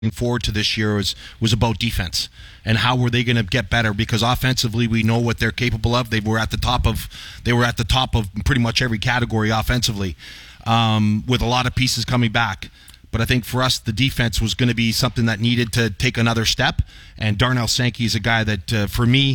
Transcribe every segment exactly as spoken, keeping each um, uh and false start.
forward to this year was was about defense and how were they going to get better, because offensively we know what they're capable of. They were at the top of they were at the top of pretty much every category offensively, um, with a lot of pieces coming back. But I think for us, the defense was going to be something that needed to take another step. And Darnell Sankey is a guy that, uh, for me,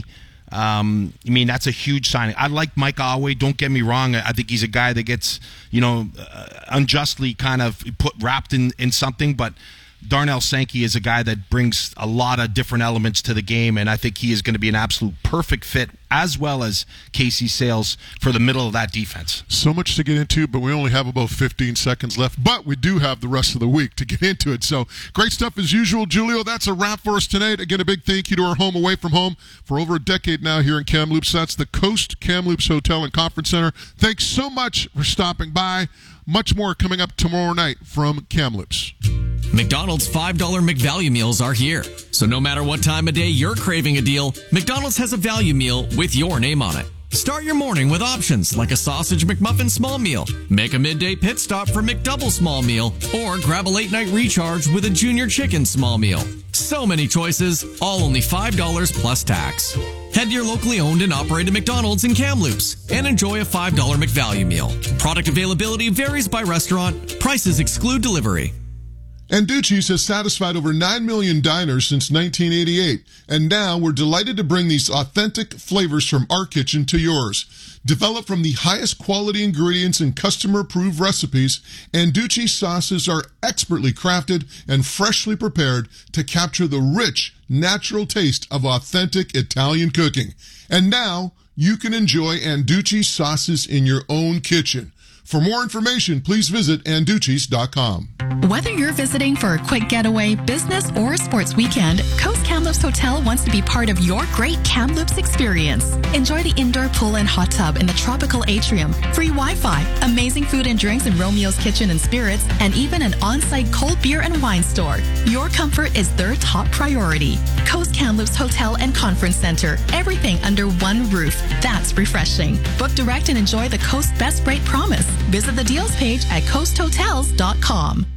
um, I mean, that's a huge signing. I like Mike Alway. Don't get me wrong. I think he's a guy that gets, you know, uh, unjustly kind of put wrapped in, in something, but Darnell Sankey is a guy that brings a lot of different elements to the game, and I think he is going to be an absolute perfect fit, as well as Casey Sayles, for the middle of that defense. So much to get into, but we only have about fifteen seconds left, but we do have the rest of the week to get into it. So great stuff as usual, Julio. That's a wrap for us tonight. Again, a big thank you to our home away from home for over a decade now here in Kamloops. That's the Coast Kamloops Hotel and Conference Center. Thanks so much for stopping by. Much more coming up tomorrow night from Kamloops. McDonald's five dollar McValue meals are here. So no matter what time of day you're craving a deal, McDonald's has a value meal with your name on it. Start your morning with options like a sausage McMuffin small meal, make a midday pit stop for McDouble small meal, or grab a late night recharge with a junior chicken small meal. So many choices, all only five dollars plus tax. Head to your locally owned and operated McDonald's in Kamloops and enjoy a five dollar McValue meal. Product availability varies by restaurant. Prices exclude delivery. Anducci's has satisfied over nine million diners since nineteen eighty-eight, and now we're delighted to bring these authentic flavors from our kitchen to yours. Developed from the highest quality ingredients and customer-approved recipes, Anducci's sauces are expertly crafted and freshly prepared to capture the rich, natural taste of authentic Italian cooking. And now, you can enjoy Anducci's sauces in your own kitchen. For more information, please visit anduccis dot com. Whether you're visiting for a quick getaway, business, or a sports weekend, Coast Kamloops Hotel wants to be part of your great Kamloops experience. Enjoy the indoor pool and hot tub in the tropical atrium, free Wi-Fi, amazing food and drinks in Romeo's Kitchen and Spirits, and even an on-site cold beer and wine store. Your comfort is their top priority. Coast Kamloops Hotel and Conference Center, everything under one roof. That's refreshing. Book direct and enjoy the Coast Best Rate Promise. Visit the deals page at coast hotels dot com.